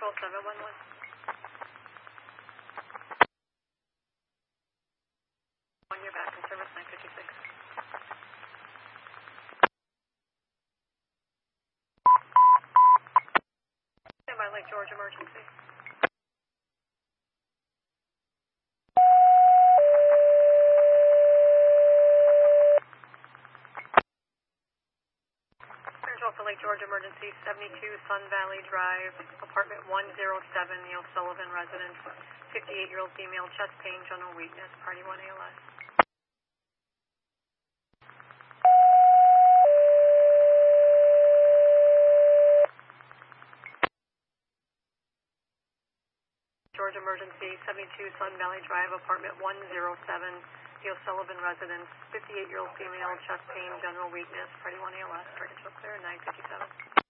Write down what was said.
Control 711. On your back in service 956. Stand by Lake George emergency. Control for Lake George emergency 72 Sun Valley Drive, apartment 107, the O'Sullivan residence. 58-year-old female, chest pain, general weakness, party 1 ALS. George emergency 72 Sun Valley Drive, apartment 107, the O'Sullivan residence. 58-year-old female, chest pain, general weakness, party 1 ALS. Target show clear, 957.